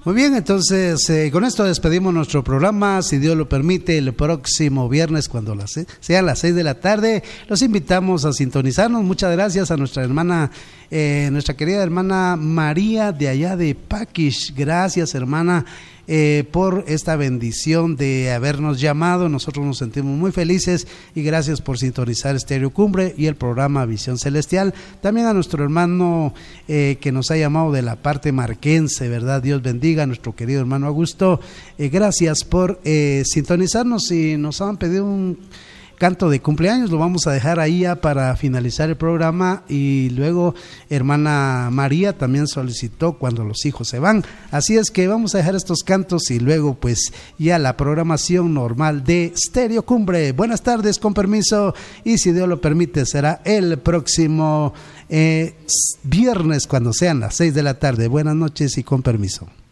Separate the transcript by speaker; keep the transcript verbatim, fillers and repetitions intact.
Speaker 1: Muy bien, entonces eh, con esto despedimos nuestro programa. Si Dios lo permite, el próximo viernes, cuando las, sean las seis de la tarde, los invitamos a sintonizarnos. Muchas gracias a nuestra hermana, eh, nuestra querida hermana María de allá de Paquish. Gracias, hermana, eh, por esta bendición de habernos llamado. Nosotros nos sentimos muy felices y gracias por sintonizar Estéreo Cumbre y el programa Visión Celestial. También a nuestro hermano eh, que nos ha llamado de la parte marquense, ¿verdad? Dios bendiga a nuestro querido hermano Augusto. Eh, gracias por eh, sintonizarnos. Y nos han pedido un canto de cumpleaños, lo vamos a dejar ahí ya para finalizar el programa. Y luego hermana María también solicitó Cuando los hijos se van. Así es que vamos a dejar estos cantos y luego pues ya la programación normal de Estéreo Cumbre. Buenas tardes, con permiso, y si Dios lo permite será el próximo eh, viernes cuando sean las seis de la tarde. Buenas noches y con permiso.